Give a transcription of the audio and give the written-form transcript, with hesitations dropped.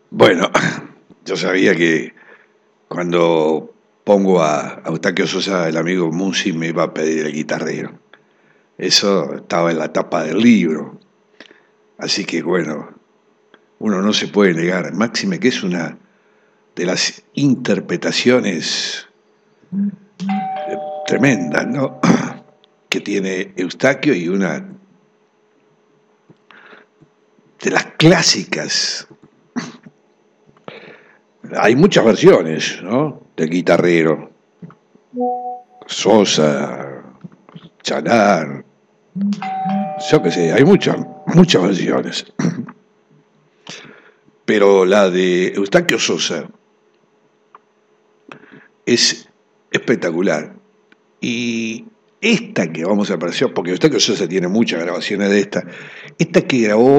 Bueno, yo sabía que cuando pongo a Eustaquio Sosa, el amigo Musi, me iba a pedir el guitarrero. Eso estaba en la tapa del libro. Así que bueno, uno no se puede negar. Máxime que es una de las interpretaciones tremendas, ¿no? Que tiene Eustaquio y una de las clásicas. Hay muchas versiones, ¿no? Del guitarrero. Sosa, Chanar, yo qué sé, hay muchas versiones. Pero la de Eustaquio Sosa es espectacular. Y esta que vamos a apreciar, porque Eustaquio Sosa tiene muchas grabaciones de esta que grabó